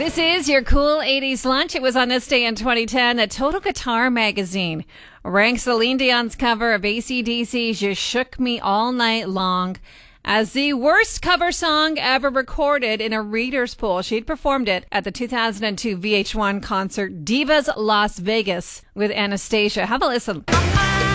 This is your cool 80s lunch. It was on this day in 2010 that Total Guitar magazine ranked Celine Dion's cover of AC/DC's You Shook Me All Night Long as the worst cover song ever recorded in a reader's poll. She'd performed it at the 2002 VH1 concert Divas Las Vegas with Anastasia. Have a listen.